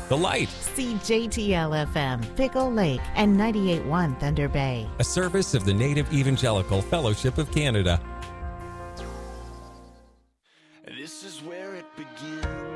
The Light, CJTL-FM, Pickle Lake, and 98.1 Thunder Bay. a service of the Native Evangelical Fellowship of Canada. This is where it begins.